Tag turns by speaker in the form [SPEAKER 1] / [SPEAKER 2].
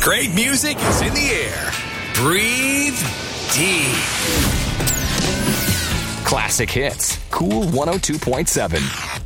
[SPEAKER 1] Great music is in the air. Breathe deep. Classic hits. Cool 102.7.